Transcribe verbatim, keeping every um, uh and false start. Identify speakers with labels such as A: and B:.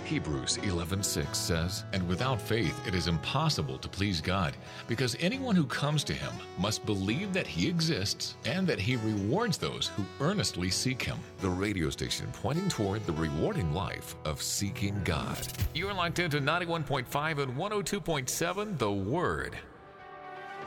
A: Hebrews eleven six says, "And without faith it is impossible to please God, because anyone who comes to Him must believe that He exists and that He rewards those who earnestly seek Him." The radio station pointing toward the rewarding life of seeking God. You're locked into ninety-one point five and one oh two point seven The Word.